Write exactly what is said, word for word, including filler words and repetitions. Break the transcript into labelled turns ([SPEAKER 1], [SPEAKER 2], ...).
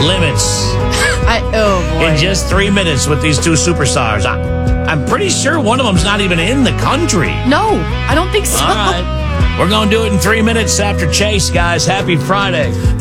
[SPEAKER 1] limits
[SPEAKER 2] I, oh, boy.
[SPEAKER 1] in just three minutes with these two superstars. I, I'm pretty sure one of them's not even in the country.
[SPEAKER 2] No, I don't think so.
[SPEAKER 1] All right. We're going to do it in three minutes after Chase, guys. Happy Friday.